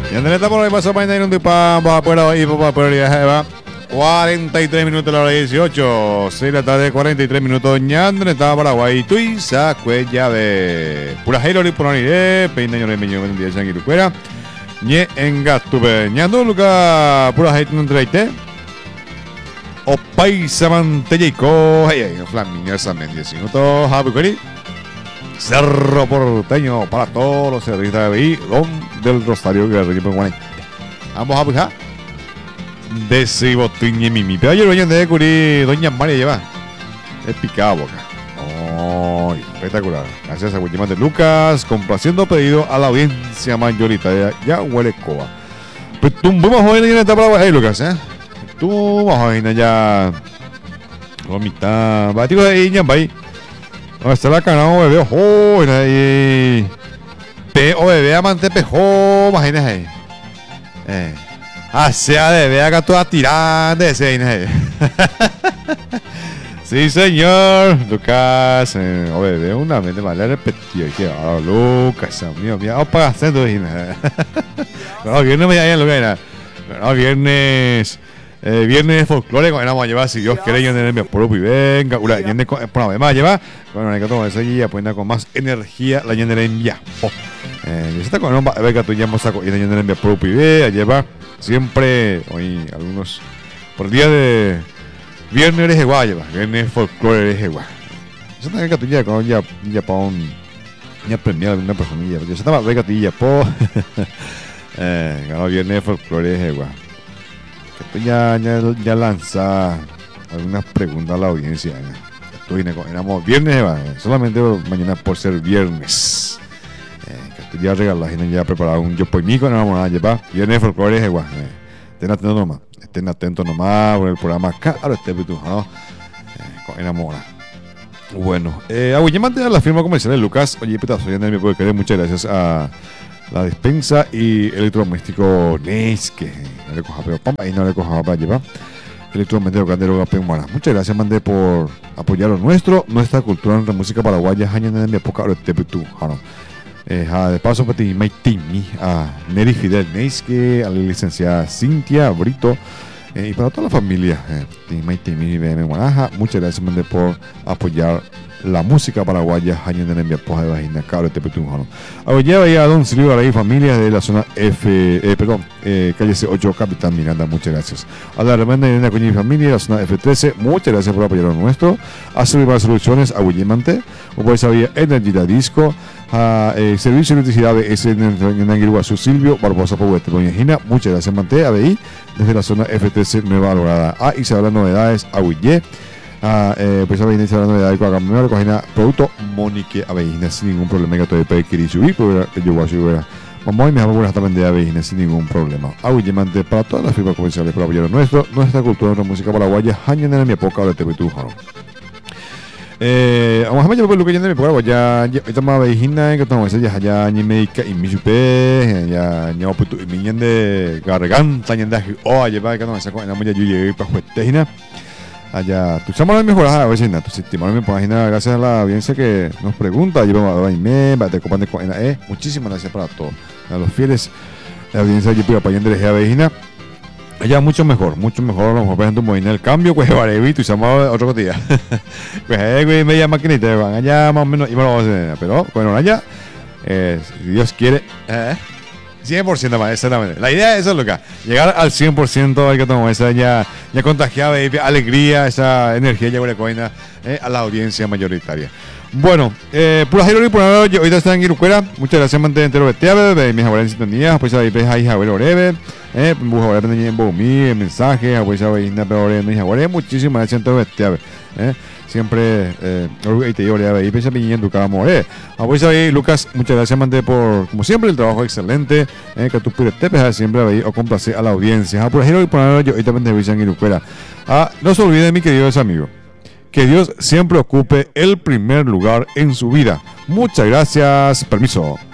Y en el por ahí pasó para ir un tipa, va a poder ir, va a poder ir, va. 43 minutos la hora 18, 6 de la tarde, 43 minutos. Ñandre está Paraguay, Tuiza, Cuellave. Pura Jairo, Pura Nire, Peinaño de Meño, en 10 años, Cuera. Ñe en Gatupe, Ñando, Luca, Pura Jairo, no traite. O Paisa Mantellico, hey, Flamiña, Samen, 10 minutos, Javi Cerro Porteño para todos los servicios de BI, Don del Rosario Guerrero Peruano. Vamos a buscar. De ese botín y mimi. Pero ayer vayan de Curi, Doña María lleva. Es picado boca. Oh, espectacular. Gracias a Guillermo de Lucas, complaciendo pedido a la audiencia mayoritaria. Ya huele coba. Pues tú vamos a ver en esta palabra. Hey, Lucas, tú vamos a ver ya. La mitad. Batido de ella, bye. No, está la cana, bebé. Oh, y o bebé amante pejo. Imagínate ahí. Hacia de ver acá toda tirando ese. Sí, señor. Lucas. O bebé, una mente mal repetida. Lucas, mío. Vamos para hacerlo. No, viernes me llaman Lucas. No, viernes. Viernes folclore, cuando vamos a llevar, si Dios quiere, yo en el propio y venga, la por además lleva, bueno, hay que tomar esa guía, pues con más energía, la llena de envía. Y está con nombre, venga, tú ya hemos sacado, y la llena de envía propio y ve, lleva siempre, hoy, algunos, por día de viernes eres igual, lleva, viernes folclore eres igual. Eso también que tú ya, cuando ya para un, ya premiado alguna personilla, porque eso estaba, venga, tú ya, po, viernes folclore eres igual. Ya lanza algunas preguntas a la audiencia. Éramos viernes, solamente mañana por ser viernes. Que tú ya regalas y ya preparado un yo por mí cuando vamos a llevar. Viernes folclore es igual. Estén atentos nomás por el programa acá. Ahora ¿no? Enamora. Bueno, llamante a la firma comercial de Lucas. Oye, petazo, ya me puede querer. Muchas gracias a la despensa y electrodoméstico Neis, que no le coja pero ahí no le coja para llevar electrodoméstico Candero Peumara. Muchas gracias, Mande, por apoyar lo nuestro, nuestra cultura, nuestra música paraguaya. Años en mi época, ahora te tú, de paso, para ti, Maitimi, a Neri Fidel Neis, que a la licenciada Cintia Brito, y para toda la familia, Maitimi, muchas gracias, Mande, por apoyar la música paraguaya. Años en mi época de vagina, cabrón, te tú, lleva ya a Don Silvio Garay, familia de la zona calle C8, Capitán Miranda, muchas gracias. A la hermana Elena Coñi y familia de la zona F13, muchas gracias por apoyar a nuestro. A Silvio Soluciones, a Willemante, o pues había Energy Disco, a Servicio de Electricidad BS en Anguilhuazú, Silvio Barbosa Pobuete, Doña Gina, muchas gracias, Mante, ABI, desde la zona F13 Nueva Lograda. A Isabel Novedades, a Huille. Pues a venir la novedad de Coagamero, cogina producto Monique Aveina sin ningún problema, que todavía puede querer subir, pero yo voy a subir. Vamos a mejor hasta vender Aveina sin ningún problema. Aguillemante para todas las firmas comerciales para apoyar nuestra cultura, nuestra música paraguaya. Años en mi época de TV Tujano. Vamos a ver lo que ya en mi época, ya estamos a Aveina, que estamos ya ni médica y mi supe, ya puto y mi de garganta, ya de o llevar que no me saco en la molla yo llegué para juetejina. Allá, tu chamo la mejorada, vecina, tu sistema mi página, gracias a la audiencia que nos pregunta, llevamos a me, te copan de coena, muchísimas gracias para todos, a los fieles, la audiencia de para allá de vecina, allá mucho mejor, a lo mejor presento un movimiento el cambio, pues vale, tu chamo otro día, pues media maquinita, van allá más o menos, y bueno, pero bueno, allá, si Dios quiere, 100% más, exactamente. La idea es eso, Lucas. Llegar al 100%, hay que tomar esa ya contagiada, alegría, esa energía ya coina a la audiencia mayoritaria. Bueno, pura Jairo y por ahora, ahorita están en Irucuera. Muchas gracias, mantén entero de mis abuelos en sintonía. Pues ahí ves ahí, Javier Oreve, Bujabuela en Bomi, mensaje, pues ahí, mis abuelos. Muchísimas gracias, entero de siempre y te digo y pesa piñendo cada more pues ahí Lucas, muchas gracias, Mande, por como siempre el trabajo excelente que tú puedes te siempre ahí o complacer a la audiencia por ejemplo y poner yo y también te visitan en Irucuera. No se olviden, mi querido amigo, que Dios siempre ocupe el primer lugar en su vida. Muchas gracias, permiso.